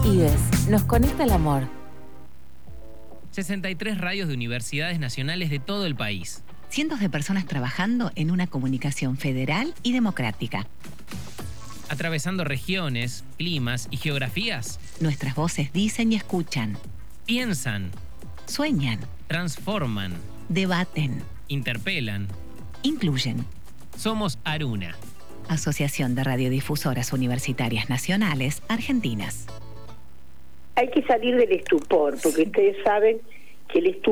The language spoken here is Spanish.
IDES, nos conecta el amor. 63 radios de universidades nacionales de todo el país. Cientos de personas trabajando en una comunicación federal y democrática. Atravesando regiones, climas y geografías. Nuestras voces dicen y escuchan. Piensan. Sueñan. Transforman. Debaten. Interpelan. Incluyen. Somos Aruna. Asociación de Radiodifusoras Universitarias Nacionales Argentinas. Hay que salir del estupor, porque ustedes saben que el estupor